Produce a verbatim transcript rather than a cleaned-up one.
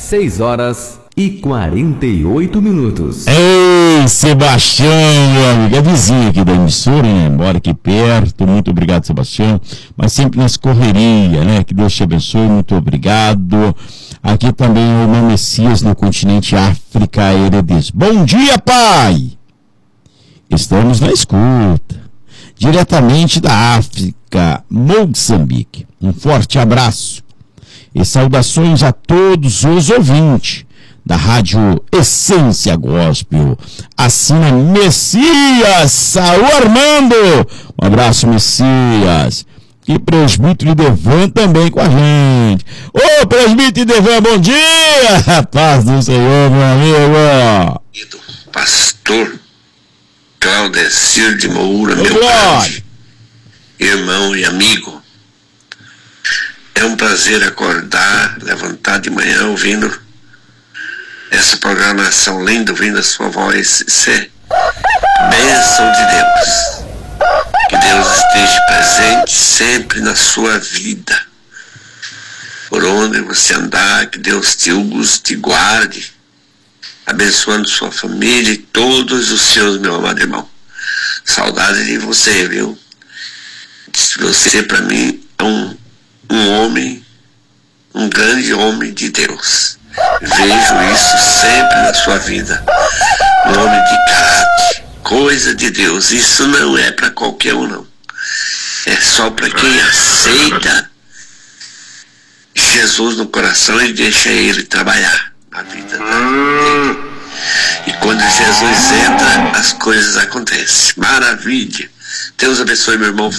seis horas e quarenta e oito minutos. Ei, Sebastião, meu amigo, é vizinho aqui da emissora, né? Mora aqui perto. Muito obrigado, Sebastião. Mas sempre nas correrias, né? Que Deus te abençoe, muito obrigado. Aqui também o irmão Messias, no continente África, ele diz: bom dia, pai! Estamos na escuta, diretamente da África, Moçambique. Um forte abraço e saudações a todos os ouvintes da Rádio Essência Gospel. Assina Messias, Saúl Armando. Um abraço, Messias. E presbítero Devan também com a gente. Ô, presbítero Devan, bom dia! Paz do Senhor, meu amigo. Pastor Claudecir de Moura, Ô, meu glória. pai, irmão e amigo. É um prazer acordar, levantar de manhã ouvindo essa programação linda, ouvindo a sua voz. Isso é bênção de Deus. Que Deus esteja presente sempre na sua vida. Por onde você andar, que Deus te use, te guarde, abençoando sua família e todos os seus, meu amado irmão. Saudade de você, viu? Você, para mim, é um, um homem, um grande homem de Deus. Vejo isso sempre na sua vida. Um homem de caráter, coisa de Deus. Isso não é para qualquer um, não. É só para quem aceita Jesus no coração e deixa ele trabalhar na vida dele. E quando Jesus entra, as coisas acontecem. Maravilha. Deus abençoe, meu irmão.